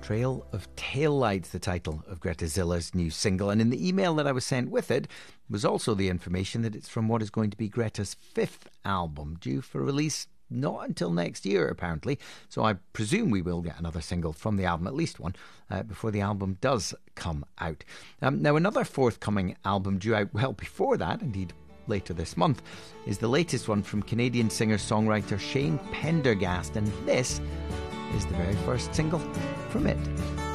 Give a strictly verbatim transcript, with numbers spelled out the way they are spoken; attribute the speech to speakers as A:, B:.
A: Trail of Taillights, the title of Greta Zilla's new single. And in the email that I was sent with it was also the information that it's from what is going to be Greta's fifth album, due for release not until next year, apparently. So I presume we will get another single from the album, at least one, uh, before the album does come out. Um, now, another forthcoming album due out well before that, indeed later this month, is the latest one from Canadian singer-songwriter Shane Pendergast, and this is the very first single from it.